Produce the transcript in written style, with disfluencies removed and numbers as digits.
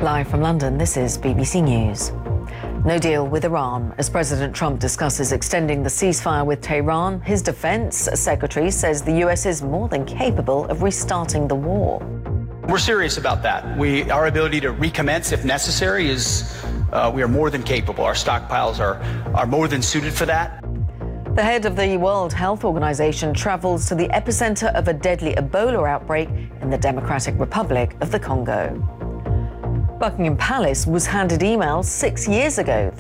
Live from London, this is BBC News. No deal with Iran. As President Trump discusses extending the ceasefire with Tehran, his defense secretary says the US is more than capable of restarting the war. We're serious about that. Our ability to recommence if necessary we are more than capable. Our stockpiles are more than suited for that. The head of the World Health Organization travels to the epicenter of a deadly Ebola outbreak in the Democratic Republic of the Congo. Buckingham Palace was handed emails 6 years ago that